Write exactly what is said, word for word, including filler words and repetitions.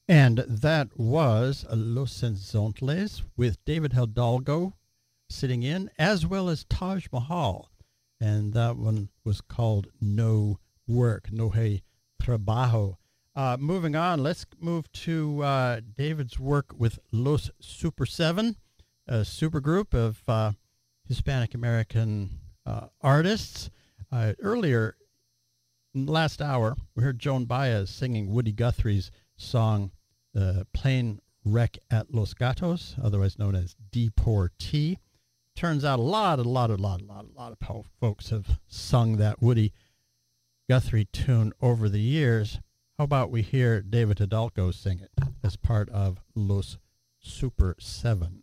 And that was Los Senzontles with David Hidalgo sitting in, as well as Taj Mahal. And that one was called No Work, No Hay Trabajo. Uh, moving on, let's move to uh, David's work with Los Super Seven, a supergroup of uh, Hispanic American uh, artists. Uh, earlier, in the last hour, we heard Joan Baez singing Woody Guthrie's song, The Plane Wreck at Los Gatos, otherwise known as Deportee. Turns out a lot, a lot, a lot, a lot, a lot of folks have sung that Woody Guthrie tune over the years. How about we hear David Hidalgo sing it as part of Los Super Seven?